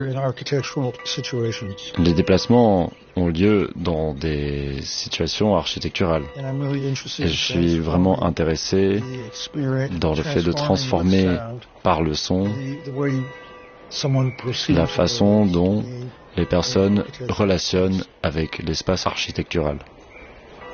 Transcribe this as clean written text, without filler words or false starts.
Les déplacements ont lieu dans des situations architecturales. Et je suis vraiment intéressé dans le fait de transformer par le son la façon dont les personnes relationnent avec l'espace architectural.